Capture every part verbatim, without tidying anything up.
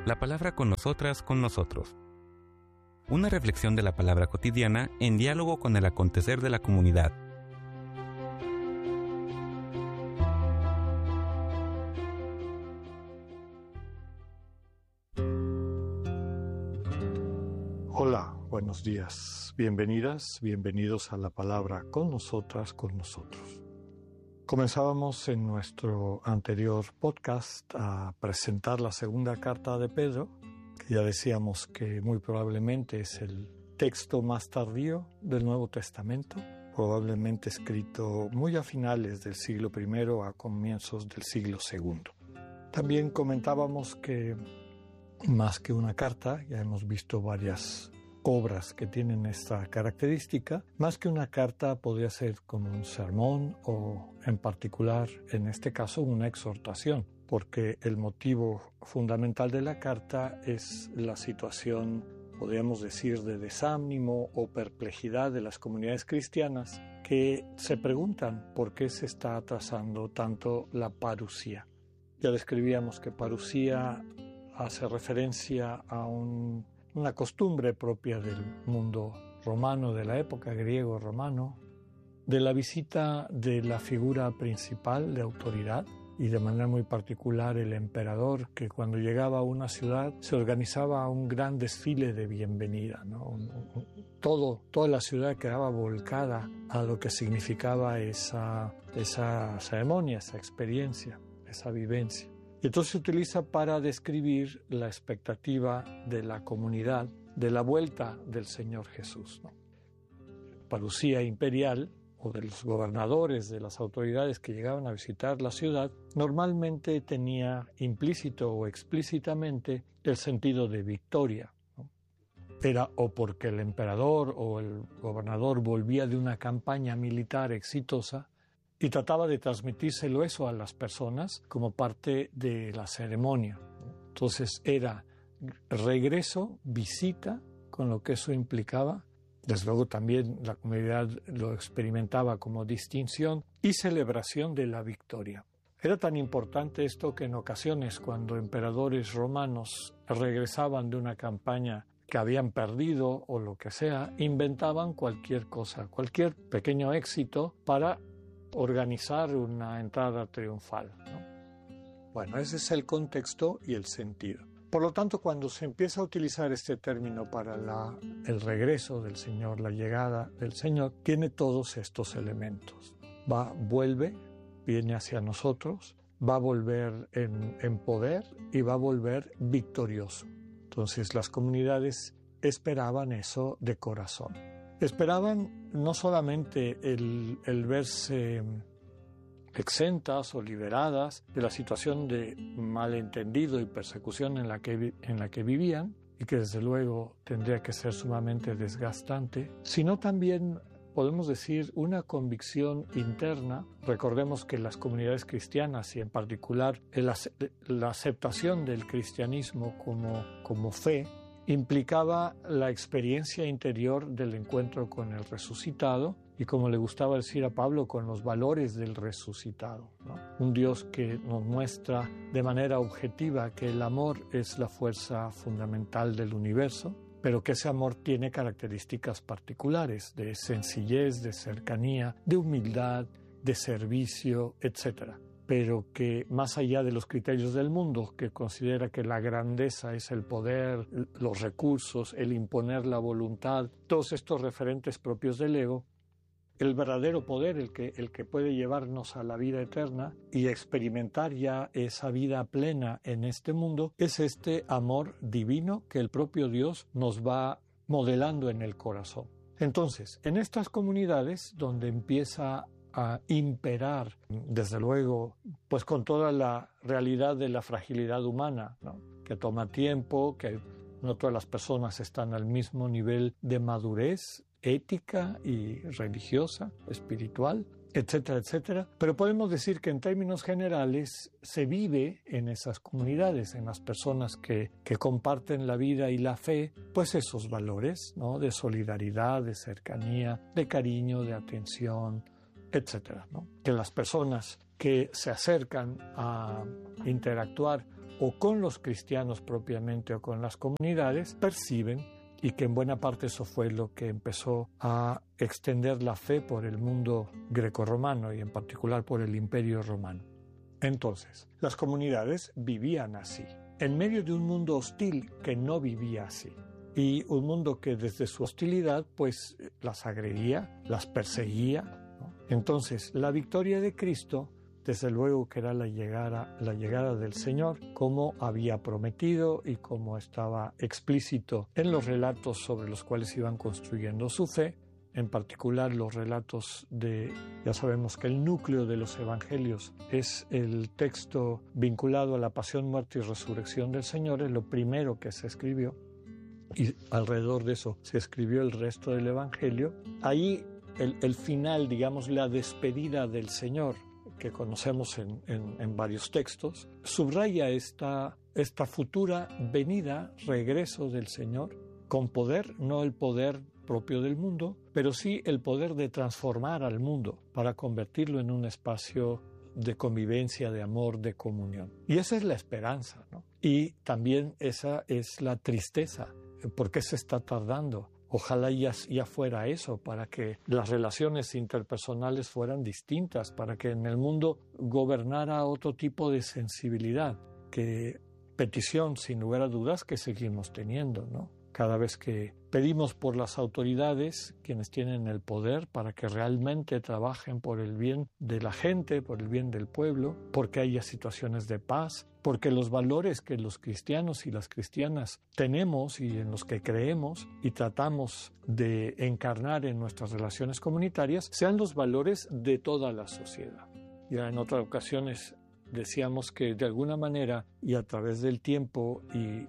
La palabra con nosotras, con nosotros. Una reflexión de la palabra cotidiana en diálogo con el acontecer de la comunidad. Hola, buenos días. Bienvenidas, bienvenidos a la palabra con nosotras, con nosotros. Comenzábamos en nuestro anterior podcast a presentar la segunda carta de Pedro, que ya decíamos que muy probablemente es el texto más tardío del Nuevo Testamento, probablemente escrito muy a finales del siglo primero a comienzos del siglo segundo. También comentábamos que más que una carta, ya hemos visto varias obras que tienen esta característica, más que una carta podría ser como un sermón o en particular, en este caso, una exhortación, porque el motivo fundamental de la carta es la situación, podríamos decir, de desánimo o perplejidad de las comunidades cristianas que se preguntan por qué se está atrasando tanto la parusía. Ya describíamos que parusía hace referencia a un, una costumbre propia del mundo romano, de la época griego-romano, de la visita de la figura principal de autoridad y de manera muy particular el emperador, que cuando llegaba a una ciudad se organizaba un gran desfile de bienvenida, ¿no? Un, un, todo, toda la ciudad quedaba volcada a lo que significaba esa, esa ceremonia, esa experiencia, esa vivencia. Y entonces se utiliza para describir la expectativa de la comunidad de la vuelta del Señor Jesús, ¿no? Parusía imperial o de los gobernadores, de las autoridades que llegaban a visitar la ciudad, normalmente tenía implícito o explícitamente el sentido de victoria, ¿no? Era o porque el emperador o el gobernador volvía de una campaña militar exitosa y trataba de transmitírselo eso a las personas como parte de la ceremonia. Entonces era regreso, visita, con lo que eso implicaba. Desde luego también la comunidad lo experimentaba como distinción y celebración de la victoria. Era tan importante esto que en ocasiones cuando emperadores romanos regresaban de una campaña que habían perdido o lo que sea, inventaban cualquier cosa, cualquier pequeño éxito para organizar una entrada triunfal, ¿no? Bueno, ese es el contexto y el sentido. Por lo tanto, cuando se empieza a utilizar este término para la, el regreso del Señor, la llegada del Señor, tiene todos estos elementos. Va, vuelve, viene hacia nosotros, va a volver en, en poder y va a volver victorioso. Entonces, las comunidades esperaban eso de corazón. Esperaban no solamente el, el verse exentas o liberadas de la situación de malentendido y persecución en la que, en la que vivían, y que desde luego tendría que ser sumamente desgastante, sino también, podemos decir, una convicción interna. Recordemos que las comunidades cristianas y en particular el, la aceptación del cristianismo como, como fe, implicaba la experiencia interior del encuentro con el resucitado y, como le gustaba decir a Pablo, con los valores del resucitado, ¿no? Un Dios que nos muestra de manera objetiva que el amor es la fuerza fundamental del universo, pero que ese amor tiene características particulares de sencillez, de cercanía, de humildad, de servicio, etcétera. Pero que más allá de los criterios del mundo, que considera que la grandeza es el poder, los recursos, el imponer la voluntad, todos estos referentes propios del ego, el verdadero poder, el que, el que puede llevarnos a la vida eterna y experimentar ya esa vida plena en este mundo, es este amor divino que el propio Dios nos va modelando en el corazón. Entonces, en estas comunidades donde empieza a imperar, desde luego, pues con toda la realidad de la fragilidad humana, ¿no? Que toma tiempo, que no todas las personas están al mismo nivel de madurez ética y religiosa, espiritual, etcétera, etcétera. Pero podemos decir que en términos generales se vive en esas comunidades, en las personas que, que comparten la vida y la fe, pues esos valores, ¿no? De solidaridad, de cercanía, de cariño, de atención, etcétera, ¿no? Que las personas que se acercan a interactuar o con los cristianos propiamente o con las comunidades, perciben, y que en buena parte eso fue lo que empezó a extender la fe por el mundo grecorromano y en particular por el Imperio Romano. Entonces, las comunidades vivían así, en medio de un mundo hostil que no vivía así. Y un mundo que desde su hostilidad pues las agredía, las perseguía, ¿no? Entonces, la victoria de Cristo, desde luego que era la llegada, la llegada del Señor, como había prometido y como estaba explícito en los relatos sobre los cuales iban construyendo su fe, en particular los relatos de, ya sabemos que el núcleo de los evangelios es el texto vinculado a la pasión, muerte y resurrección del Señor, es lo primero que se escribió, y alrededor de eso se escribió el resto del evangelio. Ahí el, el final, digamos, la despedida del Señor, que conocemos en, en, en varios textos, subraya esta, esta futura venida, regreso del Señor, con poder, no el poder propio del mundo, pero sí el poder de transformar al mundo para convertirlo en un espacio de convivencia, de amor, de comunión. Y esa es la esperanza, ¿no? Y también esa es la tristeza. ¿Por qué se está tardando? Ojalá ya, ya fuera eso, para que las relaciones interpersonales fueran distintas, para que en el mundo gobernara otro tipo de sensibilidad, que petición, sin lugar a dudas, que seguimos teniendo, ¿no? Cada vez que pedimos por las autoridades, quienes tienen el poder, para que realmente trabajen por el bien de la gente, por el bien del pueblo, porque haya situaciones de paz, porque los valores que los cristianos y las cristianas tenemos y en los que creemos y tratamos de encarnar en nuestras relaciones comunitarias sean los valores de toda la sociedad. Ya en otras ocasiones decíamos que de alguna manera y a través del tiempo y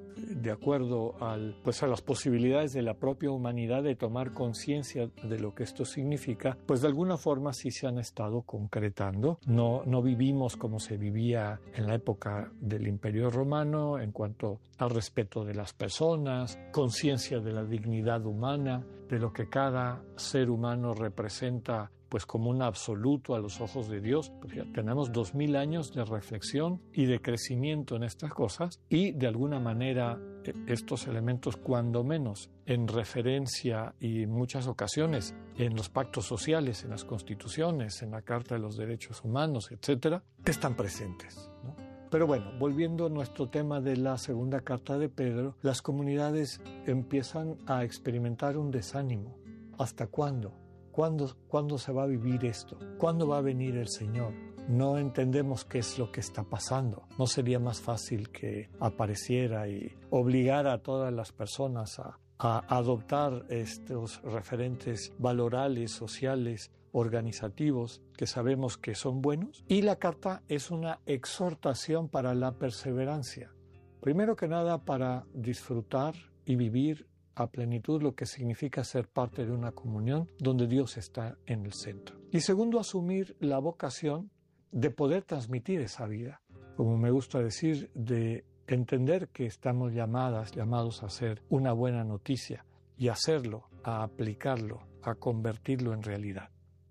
de acuerdo al, pues a las posibilidades de la propia humanidad de tomar conciencia de lo que esto significa, pues de alguna forma sí se han estado concretando. No, no vivimos como se vivía en la época del Imperio Romano en cuanto al respeto de las personas, conciencia de la dignidad humana, de lo que cada ser humano representa pues como un absoluto a los ojos de Dios. Pues ya tenemos dos mil años de reflexión y de crecimiento en estas cosas y de alguna manera estos elementos cuando menos en referencia y en muchas ocasiones en los pactos sociales, en las constituciones, en la Carta de los Derechos Humanos, etcétera, están presentes, ¿no? Pero bueno, volviendo a nuestro tema de la segunda carta de Pedro, las comunidades empiezan a experimentar un desánimo. ¿Hasta cuándo? ¿Cuándo, ¿Cuándo se va a vivir esto? ¿Cuándo va a venir el Señor? No entendemos qué es lo que está pasando. ¿No sería más fácil que apareciera y obligara a todas las personas a, a adoptar estos referentes valorales, sociales, organizativos, que sabemos que son buenos? Y la carta es una exhortación para la perseverancia. Primero que nada, para disfrutar y vivir a plenitud lo que significa ser parte de una comunión donde Dios está en el centro. Y segundo, asumir la vocación de poder transmitir esa vida. Como me gusta decir, de entender que estamos llamadas, llamados a hacer una buena noticia y hacerlo, a aplicarlo, a convertirlo en realidad.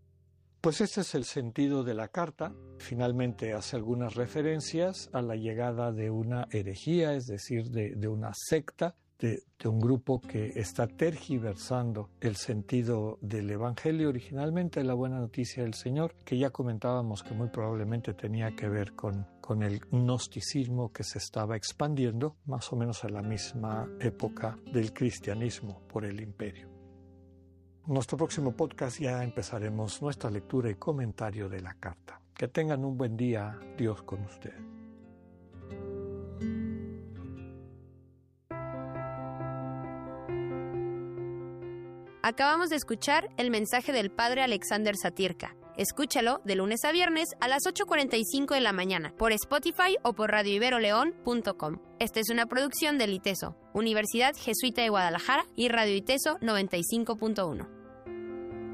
Pues ese es el sentido de la carta. Finalmente hace algunas referencias a la llegada de una herejía, es decir, de, de una secta, De, de un grupo que está tergiversando el sentido del Evangelio originalmente, la buena noticia del Señor, que ya comentábamos que muy probablemente tenía que ver con, con el gnosticismo que se estaba expandiendo más o menos a la misma época del cristianismo por el imperio. En nuestro próximo podcast ya empezaremos nuestra lectura y comentario de la carta. Que tengan un buen día, Dios con ustedes. Acabamos de escuchar el mensaje del Padre Alexander Satirka. Escúchalo de lunes a viernes a las ocho cuarenta y cinco de la mañana por Spotify o por radio ibero león punto com. Esta es una producción del ITESO, Universidad Jesuita de Guadalajara y Radio ITESO noventa y cinco punto uno.